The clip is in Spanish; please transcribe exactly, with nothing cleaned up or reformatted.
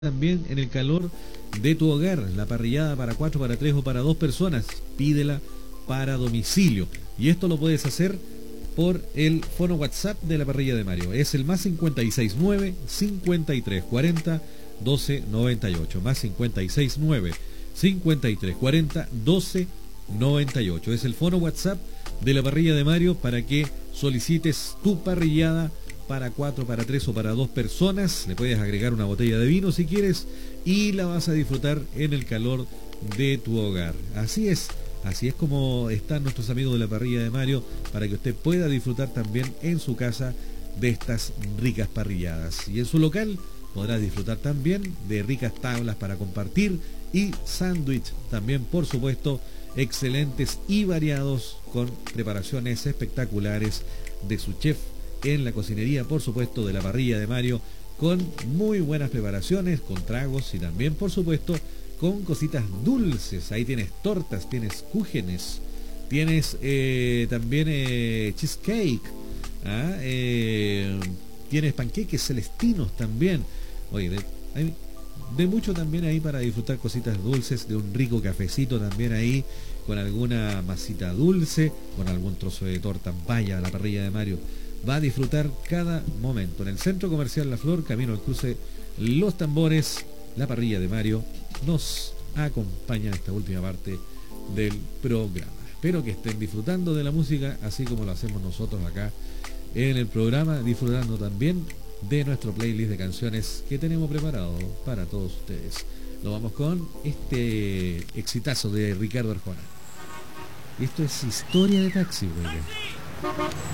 también en el calor de tu hogar, la parrillada para cuatro, para tres o para dos personas. Pídela para domicilio. Y esto lo puedes hacer por el fono WhatsApp de la parrilla de Mario. Es el más cincuenta y seis nueve, cincuenta y tres cuarenta, doce noventa y ocho. Más cincuenta y seis nueve, cincuenta y tres cuarenta, doce noventa y ocho. Es el fono WhatsApp de la parrilla de Mario para que solicites tu parrillada para cuatro, para tres o para dos personas. Le puedes agregar una botella de vino si quieres y la vas a disfrutar en el calor de tu hogar. Así es, así es como están nuestros amigos de la parrilla de Mario para que usted pueda disfrutar también en su casa de estas ricas parrilladas. Y en su local podrá disfrutar también de ricas tablas para compartir y sándwich también, por supuesto, excelentes y variados con preparaciones espectaculares de su chef en la cocinería, por supuesto, de la parrilla de Mario, con muy buenas preparaciones, con tragos y también, por supuesto, con cositas dulces. Ahí tienes tortas, tienes cúgenes, tienes eh, también eh, cheesecake, ¿ah? eh, tienes panqueques celestinos también. Oye, de, hay de mucho también ahí para disfrutar cositas dulces, de un rico cafecito también ahí, con alguna masita dulce, con algún trozo de torta. Vaya a la parrilla de Mario, va a disfrutar cada momento. En el Centro Comercial La Flor, camino al cruce Los Tambores, la parrilla de Mario nos acompaña en esta última parte del programa. Espero que estén disfrutando de la música, así como lo hacemos nosotros acá en el programa, disfrutando también de nuestro playlist de canciones que tenemos preparado para todos ustedes. Lo vamos con este exitazo de Ricardo Arjona. Esto es Historia de Taxi, güey.